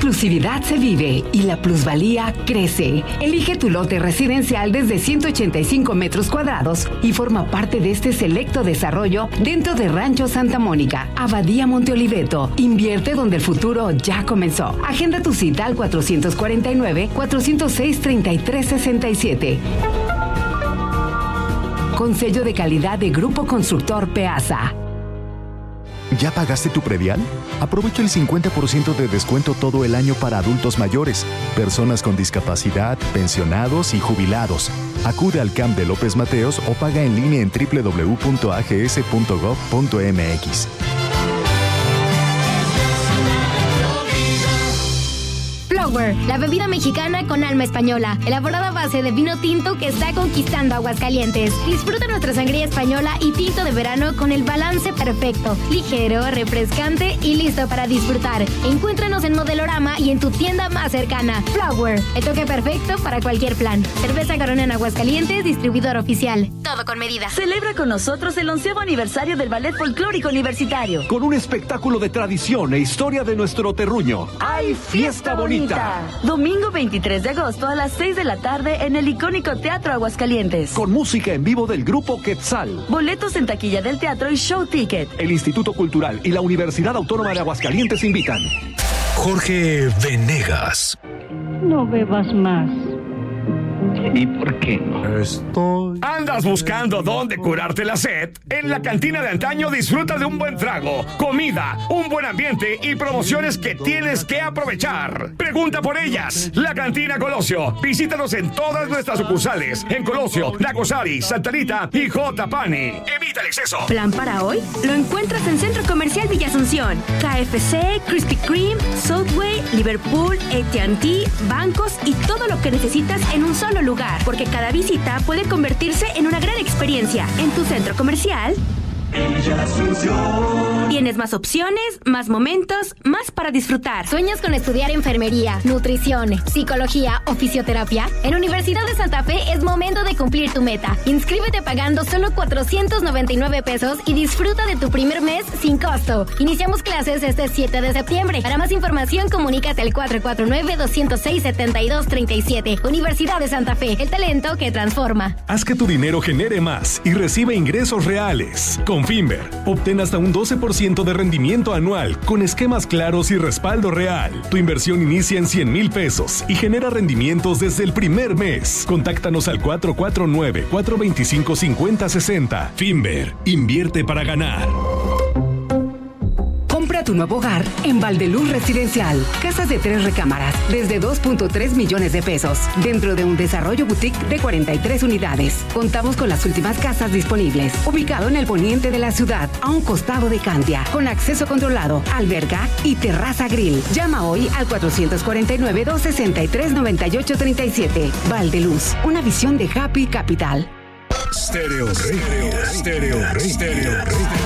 exclusividad se vive y la plusvalía crece. Elige tu lote residencial desde 185 metros cuadrados y forma parte de este selecto desarrollo dentro de Rancho Santa Mónica, Abadía Monte Oliveto. Invierte donde el futuro ya comenzó. Agenda tu cita al 449-406-3367. Con sello de calidad de Grupo Constructor Peasa. ¿Ya pagaste tu predial? Aprovecha el 50% de descuento todo el año para adultos mayores, personas con discapacidad, pensionados y jubilados. Acude al CAMP de López Mateos o paga en línea en www.ags.gov.mx. Flower, la bebida mexicana con alma española, elaborada a base de vino tinto que está conquistando Aguascalientes. Disfruta nuestra sangría española y tinto de verano con el balance perfecto, ligero, refrescante y listo para disfrutar. Encuéntranos en Modelorama y en tu tienda más cercana. Flower, el toque perfecto para cualquier plan. Cerveza Corona en Aguascalientes, distribuidor oficial. Todo con medida. Celebra con nosotros el 11º aniversario del Ballet Folclórico Universitario. Con un espectáculo de tradición e historia de nuestro terruño. ¡Hay fiesta bonita! Domingo 23 de agosto a las 6 de la tarde en el icónico Teatro Aguascalientes. Con música en vivo del Grupo Quetzal. Boletos en taquilla del teatro y Show Ticket. El Instituto Cultural y la Universidad Autónoma de Aguascalientes invitan. Jorge Venegas. No bebas más. ¿Y por qué no? ¿Andas buscando dónde curarte la sed? En la cantina de antaño disfruta de un buen trago, comida, un buen ambiente y promociones que tienes que aprovechar. Pregunta por ellas. La Cantina Colosio. Visítanos en todas nuestras sucursales. En Colosio, Nacosari, Santa Rita y J. Pani. Evita el exceso. ¿Plan para hoy? Lo encuentras en Centro Comercial Villa Asunción. KFC, Krispy Kreme, Subway, Liverpool, AT&T, bancos y todo lo que necesitas en un solo lugar. Porque cada visita puede convertirse en una gran experiencia. En tu centro comercial tienes más opciones, más momentos, más para disfrutar. ¿Sueñas con estudiar enfermería, nutrición, psicología o fisioterapia? En Universidad de Santa Fe es momento de cumplir tu meta. Inscríbete pagando solo 499 pesos y disfruta de tu primer mes sin costo. Iniciamos clases este 7 de septiembre. Para más información, comunícate al 449-206-7237. Universidad de Santa Fe, el talento que transforma. Haz que tu dinero genere más y recibe ingresos reales. Con Finver, obtén hasta un 12% de rendimiento anual con esquemas claros y respaldo real. Tu inversión inicia en 100,000 pesos y genera rendimientos desde el primer mes. Contáctanos al 449-425-5060. Finver, invierte para ganar. Compra tu nuevo hogar en Valdeluz Residencial. Casas de 3 recámaras, desde 2.3 millones de pesos. Dentro de un desarrollo boutique de 43 unidades. Contamos con las últimas casas disponibles. Ubicado en el poniente de la ciudad, a un costado de Cantia. Con acceso controlado, alberga y terraza grill. Llama hoy al 449-263-9837. Valdeluz, una visión de Happy Capital. Stereo Rey.